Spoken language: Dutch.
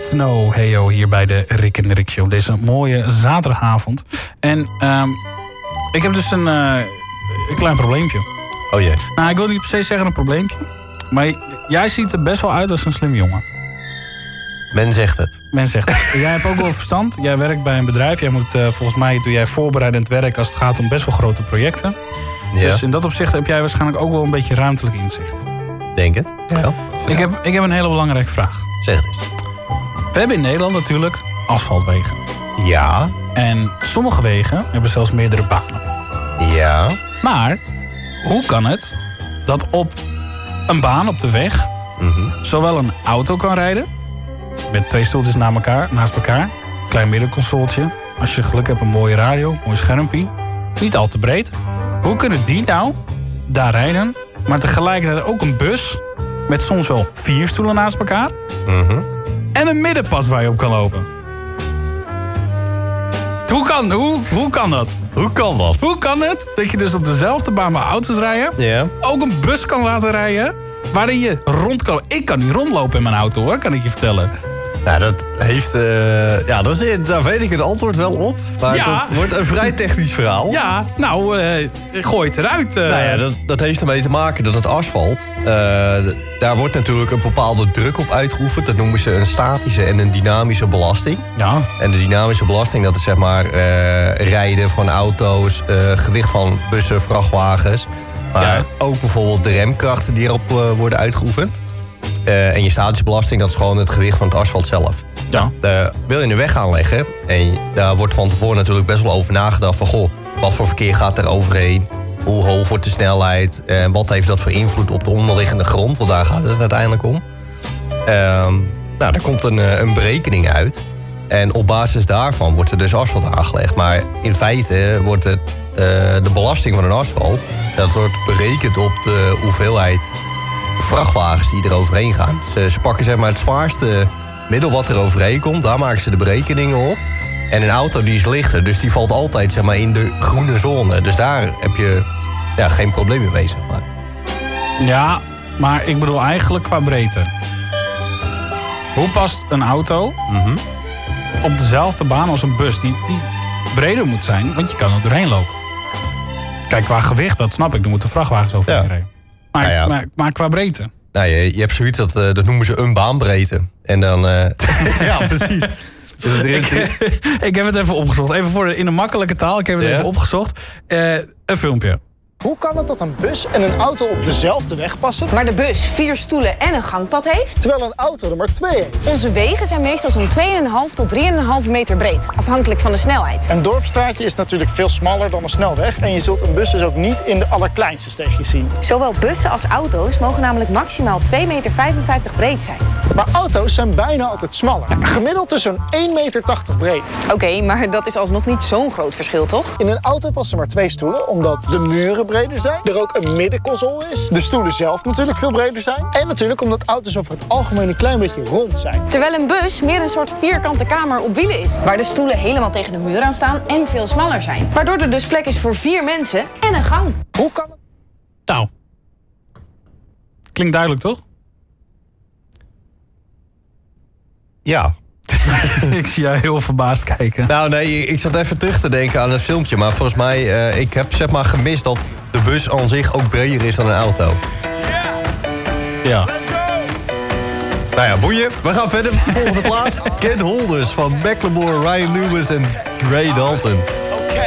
Snow, heyo, hier bij de Rick en de Rick Show. Deze mooie zaterdagavond. En ik heb dus een klein probleempje. Oh jee. Nou, ik wil niet per se zeggen een probleempje. Maar jij ziet er best wel uit als een slim jongen. Men zegt het. Men zegt het. Jij hebt ook wel verstand. Jij werkt bij een bedrijf. Jij moet, volgens mij doe jij voorbereidend werk als het gaat om best wel grote projecten. Ja. Dus in dat opzicht heb jij waarschijnlijk ook wel een beetje ruimtelijk inzicht. Denk het. Ja. Ik heb een hele belangrijke vraag. Zeg het eens. We hebben in Nederland natuurlijk asfaltwegen. Ja. En sommige wegen hebben zelfs meerdere banen. Ja. Maar hoe kan het dat op een baan op de weg zowel een auto kan rijden, met 2 stoeltjes naast elkaar, klein middenconsoletje, als je geluk hebt een mooie radio, mooi schermpje, niet al te breed. Hoe kunnen die nou daar rijden, maar tegelijkertijd ook een bus met soms wel 4 stoelen naast elkaar en een middenpad waar je op kan lopen? Hoe kan dat? Hoe kan dat? Hoe kan het dat je dus op dezelfde baan waar auto's rijden, ook een bus kan laten rijden waarin je rond kan? Ik kan niet rondlopen in mijn auto, hoor, kan ik je vertellen. Nou, dat heeft... daar weet ik het antwoord wel op. Maar dat wordt een vrij technisch verhaal. Ja, nou, gooi het eruit. Nou ja, dat heeft ermee te maken dat het asfalt... daar wordt natuurlijk een bepaalde druk op uitgeoefend. Dat noemen ze een statische en een dynamische belasting. Ja. En de dynamische belasting, dat is zeg maar rijden van auto's, gewicht van bussen, vrachtwagens. Maar ook bijvoorbeeld de remkrachten die erop worden uitgeoefend. En je statische belasting, dat is gewoon het gewicht van het asfalt zelf. Ja. Wil je een weg aanleggen, en daar wordt van tevoren natuurlijk best wel over nagedacht van, goh, wat voor verkeer gaat er overheen? Hoe hoog wordt de snelheid? En wat heeft dat voor invloed op de onderliggende grond? Want daar gaat het uiteindelijk om. Daar komt een berekening uit. En op basis daarvan wordt er dus asfalt aangelegd. Maar in feite wordt de belasting van een asfalt, dat wordt berekend op de hoeveelheid vrachtwagens die er overheen gaan. Ze pakken zeg maar het zwaarste middel wat er overheen komt. Daar maken ze de berekeningen op. En een auto die is lichter, dus die valt altijd zeg maar in de groene zone. Dus daar heb je geen probleem mee, zeg maar. Ja, maar ik bedoel eigenlijk qua breedte. Hoe past een auto op dezelfde baan als een bus die breder moet zijn, want je kan er doorheen lopen. Kijk, qua gewicht, dat snap ik, er moeten vrachtwagens overheen rijden. Maar qua breedte? Nou, je hebt zoiets, dat noemen ze een baanbreedte. En dan... ja, precies. Ik heb het even opgezocht. Even in een makkelijke taal. Ik heb het even opgezocht. Een filmpje. Hoe kan het dat een bus en een auto op dezelfde weg passen, maar de bus 4 stoelen en een gangpad heeft, terwijl een auto er maar 2 heeft? Onze wegen zijn meestal zo'n 2,5 tot 3,5 meter breed, afhankelijk van de snelheid. Een dorpsstraatje is natuurlijk veel smaller dan een snelweg en je zult een bus dus ook niet in de allerkleinste steegjes zien. Zowel bussen als auto's mogen namelijk maximaal 2,55 meter breed zijn. Maar auto's zijn bijna altijd smaller. Gemiddeld tussen 1,80 meter breed. Oké, maar dat is alsnog niet zo'n groot verschil, toch? In een auto passen maar 2 stoelen, omdat de muren breder zijn. Er ook een middenconsole is. De stoelen zelf natuurlijk veel breder zijn. En natuurlijk omdat auto's over het algemeen een klein beetje rond zijn. Terwijl een bus meer een soort vierkante kamer op wielen is. Waar de stoelen helemaal tegen de muur aan staan en veel smaller zijn. Waardoor er dus plek is voor 4 mensen en een gang. Hoe kan het? Nou. Klinkt duidelijk, toch? Ja. Ik zie jij heel verbaasd kijken. Nou nee, ik zat even terug te denken aan het filmpje. Maar volgens mij, ik heb zeg maar gemist dat de bus aan zich ook breder is dan een auto. Ja. Nou ja, boeien. We gaan verder. Volgende plaat. Ken Holders van Macklemore, Ryan Lewis en Ray Dalton.